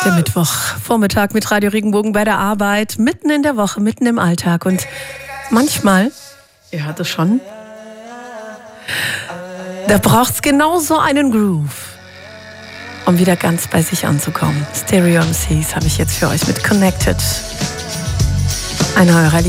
Der Mittwochvormittag mit Radio Regenbogen bei der Arbeit, mitten in der Woche, mitten im Alltag. Und manchmal, ihr hört es schon, da braucht es genauso einen Groove, um wieder ganz bei sich anzukommen. Stereo MCs habe ich jetzt für euch mit Connected. Einer eurer